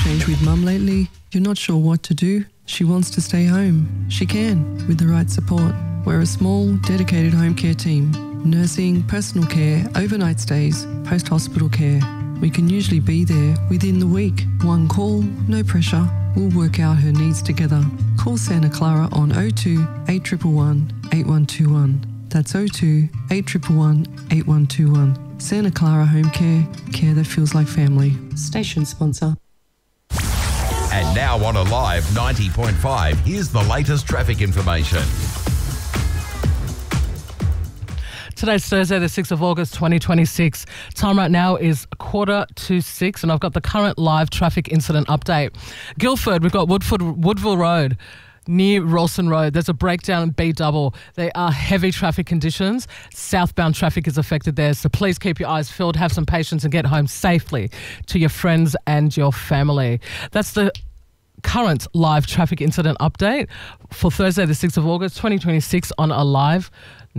change with Mum lately? You're not sure what to do? She wants to stay home. She can, with the right support. We're a small, dedicated home care team. Nursing, personal care, overnight stays, post-hospital care. We can usually be there within the week. One call, no pressure. We'll work out her needs together. Call Santa Clara on 02 8111 8121. That's 02 8111 8121. Santa Clara Home Care, care that feels like family. Station sponsor. And now on Alive 90.5, here's the latest traffic information. Today's Thursday, the 6th of August, 2026. Time right now is 5:45, and I've got the current live traffic incident update. Guildford, we've got Woodville Road. Near Rawson Road, there's a breakdown in B-double. There are heavy traffic conditions. Southbound traffic is affected there, so please keep your eyes filled, have some patience and get home safely to your friends and your family. That's the current live traffic incident update for Thursday, the 6th of August, 2026 on Alive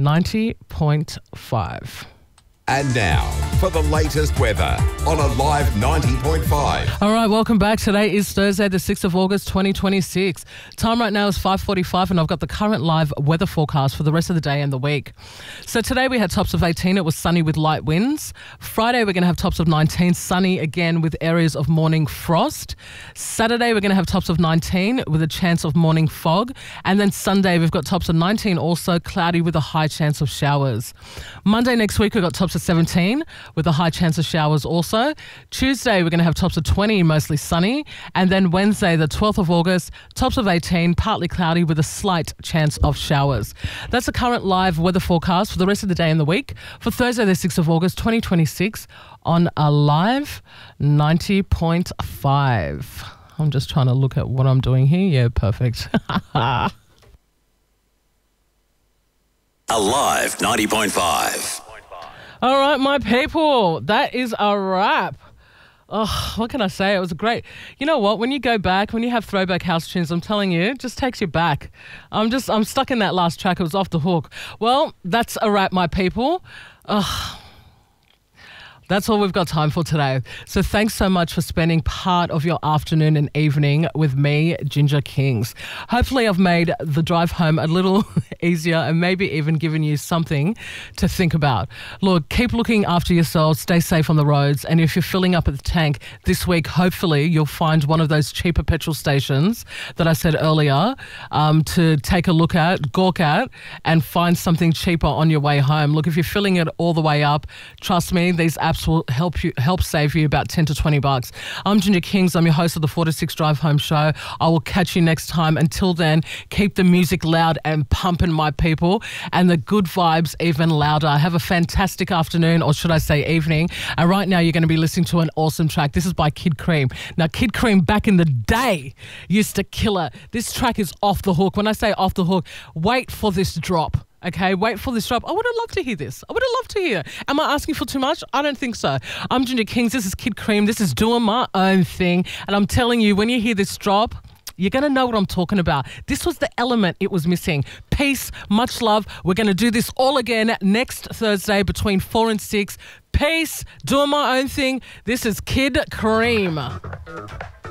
90.5. And now, for the latest weather on Alive 90.5. All right, welcome back. Today is Thursday, the 6th of August, 2026. Time right now is 5:45, and I've got the current live weather forecast for the rest of the day and the week. So today we had tops of 18. It was sunny with light winds. Friday, we're going to have tops of 19, sunny again with areas of morning frost. Saturday, we're going to have tops of 19 with a chance of morning fog. And then Sunday, we've got tops of 19, also cloudy with a high chance of showers. Monday next week, we've got tops of 17 with a high chance of showers also. Tuesday, we're going to have tops of 20, mostly sunny. And then Wednesday, the 12th of August, tops of 18, partly cloudy with a slight chance of showers. That's the current live weather forecast for the rest of the day and the week for Thursday, the 6th of August, 2026 on Alive 90.5. I'm just trying to look at what I'm doing here. Yeah, perfect. Alive 90.5. All right, my people, that is a wrap. Oh, what can I say? It was great. You know what? When you go back, when you have throwback house tunes, I'm telling you, it just takes you back. I'm stuck in that last track. It was off the hook. Well, that's a wrap, my people. That's all we've got time for today. So thanks so much for spending part of your afternoon and evening with me, Ginger Kings. Hopefully I've made the drive home a little easier and maybe even given you something to think about. Look, keep looking after yourselves, stay safe on the roads, and if you're filling up at the tank this week, hopefully you'll find one of those cheaper petrol stations that I said earlier to take a look at, gawk at, and find something cheaper on your way home. Look, if you're filling it all the way up, trust me, these apps will help save you about $10 to $20. I'm Ginger Kings. I'm your host of the 4 to 6 Drive Home Show. I will catch you next time. Until then, keep the music loud and pumping, my people, and the good vibes even louder. Have a fantastic afternoon, or should I say evening. And right now, you're going to be listening to an awesome track. This is by Kid Cream. Now, Kid Cream back in the day used to kill it. This track is off the hook. When I say off the hook, wait for this drop. Okay, wait for this drop. I would have loved to hear this. I would have loved to hear. Am I asking for too much? I don't think so. I'm Ginger Kings. This is Kid Cream. This is doing my own thing. And I'm telling you, when you hear this drop, you're going to know what I'm talking about. This was the element it was missing. Peace, much love. We're going to do this all again next Thursday between 4 and 6. Peace, doing my own thing. This is Kid Cream.